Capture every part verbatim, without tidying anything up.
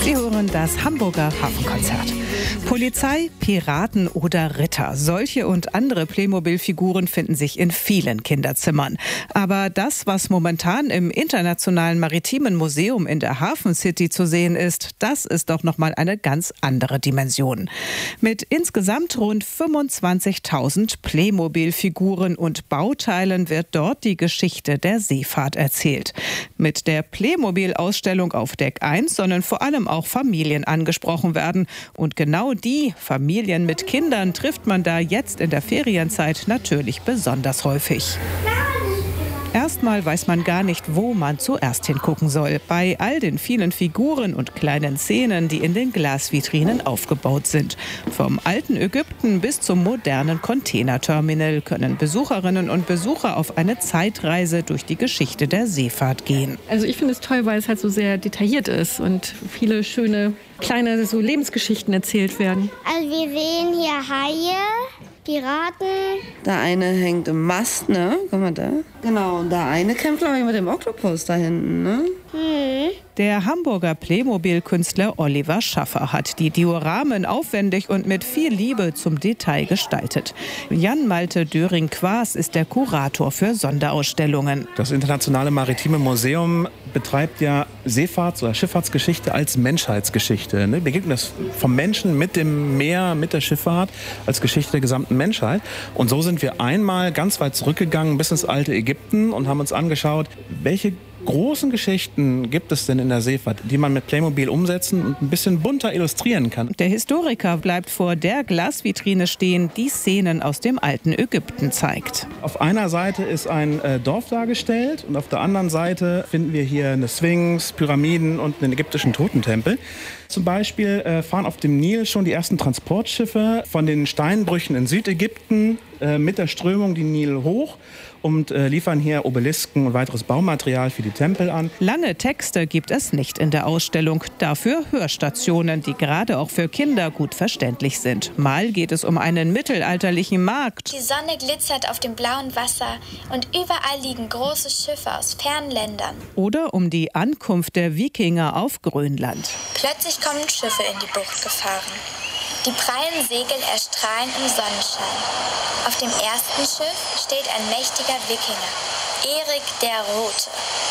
Sie hören das Hamburger Hafenkonzert. Polizei, Piraten oder Ritter. Solche und andere Playmobil-Figuren finden sich in vielen Kinderzimmern. Aber das, was momentan im Internationalen Maritimen Museum in der Hafen City zu sehen ist, das ist doch nochmal eine ganz andere Dimension. Mit insgesamt rund fünfundzwanzigtausend Playmobil-Figuren und Bauteilen wird dort die Geschichte der Seefahrt erzählt. Mit der Playmobil-Ausstellung auf Deck eins sollen vor allem auch Familien angesprochen werden. Und genau die Familien mit Kindern trifft man da jetzt in der Ferienzeit natürlich besonders häufig. Erstmal weiß man gar nicht, wo man zuerst hingucken soll. Bei all den vielen Figuren und kleinen Szenen, die in den Glasvitrinen aufgebaut sind. Vom alten Ägypten bis zum modernen Containerterminal können Besucherinnen und Besucher auf eine Zeitreise durch die Geschichte der Seefahrt gehen. Also ich finde es toll, weil es halt so sehr detailliert ist und viele schöne kleine so Lebensgeschichten erzählt werden. Also wir sehen hier Haie, Piraten. Der eine hängt im Mast, ne? Guck mal da. Genau, und der eine kämpft, glaube ich, mit dem Oktopus da hinten, ne? Hm. Der Hamburger Playmobil-Künstler Oliver Schaffer hat die Dioramen aufwendig und mit viel Liebe zum Detail gestaltet. Jan-Malte Döring-Quaas ist der Kurator für Sonderausstellungen. Das Internationale Maritime Museum betreibt ja Seefahrts- oder Schifffahrtsgeschichte als Menschheitsgeschichte. Wir begegnen das vom Menschen mit dem Meer, mit der Schifffahrt als Geschichte der gesamten Menschheit. Und so sind wir einmal ganz weit zurückgegangen bis ins alte Ägypten und haben uns angeschaut, welche großen Geschichten gibt es denn in der Seefahrt, die man mit Playmobil umsetzen und ein bisschen bunter illustrieren kann. Der Historiker bleibt vor der Glasvitrine stehen, die Szenen aus dem alten Ägypten zeigt. Auf einer Seite ist ein äh, Dorf dargestellt und auf der anderen Seite finden wir hier eine Sphinx, Pyramiden und einen ägyptischen Totentempel. Zum Beispiel äh, fahren auf dem Nil schon die ersten Transportschiffe von den Steinbrüchen in Südägypten äh, mit der Strömung den Nil hoch und äh, liefern hier Obelisken und weiteres Baumaterial für die Tempel an. Lange Texte gibt es nicht in der Ausstellung, dafür Hörstationen, die gerade auch für Kinder gut verständlich sind. Mal geht es um einen mittelalterlichen Markt. Die Sonne glitzert auf dem blauen Wasser und überall liegen große Schiffe aus fernen Ländern. Oder um die Ankunft der Wikinger auf Grönland. Plötzlich kommen Schiffe in die Bucht gefahren. Die prallen Segel erstrahlen im Sonnenschein. Auf dem ersten Schiff steht ein mächtiger Wikinger, Erik der Rote.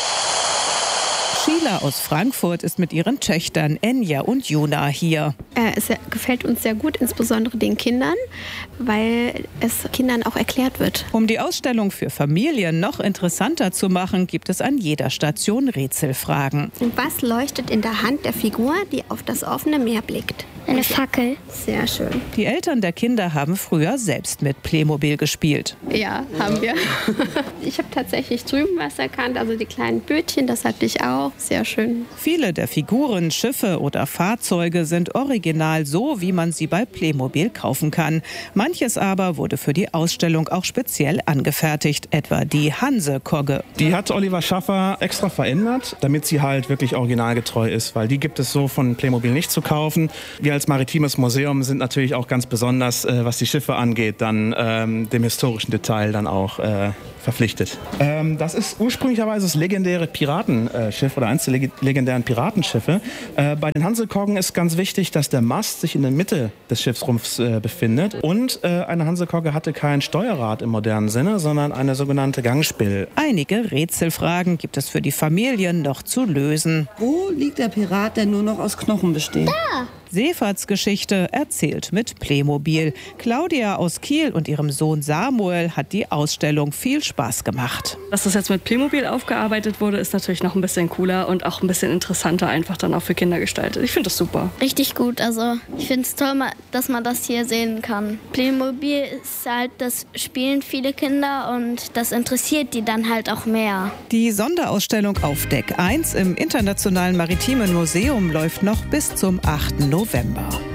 Sheila aus Frankfurt ist mit ihren Töchtern Enja und Juna hier. Äh, es gefällt uns sehr gut, insbesondere den Kindern, weil es Kindern auch erklärt wird. Um die Ausstellung für Familien noch interessanter zu machen, gibt es an jeder Station Rätselfragen. Was leuchtet in der Hand der Figur, die auf das offene Meer blickt? Eine Fackel. Sehr schön. Die Eltern der Kinder haben früher selbst mit Playmobil gespielt. Ja, haben wir. Ich habe tatsächlich drüben was erkannt, also die kleinen Bötchen, das hatte ich auch. Sehr schön. Viele der Figuren, Schiffe oder Fahrzeuge sind original so, wie man sie bei Playmobil kaufen kann. Manches aber wurde für die Ausstellung auch speziell angefertigt, etwa die Hanse-Kogge. Die hat Oliver Schaffer extra verändert, damit sie halt wirklich originalgetreu ist, weil die gibt es so von Playmobil nicht zu kaufen. Wir als Maritimes Museum sind natürlich auch ganz besonders, äh, was die Schiffe angeht, dann ähm, dem historischen Detail dann auch äh, verpflichtet. Ähm, das ist ursprünglicherweise das legendäre Piratenschiff oder eines der leg legendären Piratenschiffe. Äh, bei den Hansekoggen ist ganz wichtig, dass der Mast sich in der Mitte des Schiffsrumpfs äh, befindet. Und äh, eine Hansekogge hatte kein Steuerrad im modernen Sinne, sondern eine sogenannte Gangspill. Einige Rätselfragen gibt es für die Familien noch zu lösen. Wo liegt der Pirat, der nur noch aus Knochen besteht? Da! Seefahrtsgeschichte erzählt mit Playmobil. Claudia aus Kiel und ihrem Sohn Samuel hat die Ausstellung viel Spaß gemacht. Dass das jetzt mit Playmobil aufgearbeitet wurde, ist natürlich noch ein bisschen cooler und auch ein bisschen interessanter einfach dann auch für Kinder gestaltet. Ich finde das super. Richtig gut, also ich finde es toll, dass man das hier sehen kann. Playmobil ist halt, das spielen viele Kinder und das interessiert die dann halt auch mehr. Die Sonderausstellung auf Deck eins im Internationalen Maritimen Museum läuft noch bis zum achten November.